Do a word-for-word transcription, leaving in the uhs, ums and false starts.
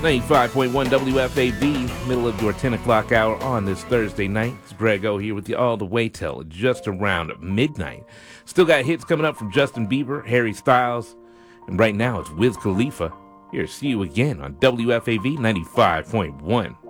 ninety-five point one W F A B, middle of your ten o'clock hour on this Thursday night. It's Greg O here with you all the way till just around midnight. Still got hits coming up from Justin Bieber, Harry Styles, and right now it's Wiz Khalifa. Here, see you again on W F A B ninety-five point one.